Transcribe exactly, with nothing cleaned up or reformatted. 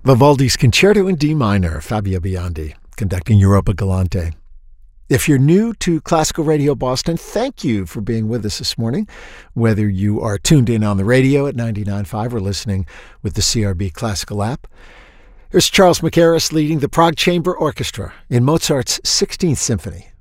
Vivaldi's Concerto in D minor, Fabio Biondi, conducting Europa Galante. If you're new to Classical Radio Boston, thank you for being with us this morning, whether you are tuned in on the radio at ninety-nine point five or listening with the C R B Classical app. Here's Charles Mackerras leading the Prague Chamber Orchestra in Mozart's sixteenth Symphony.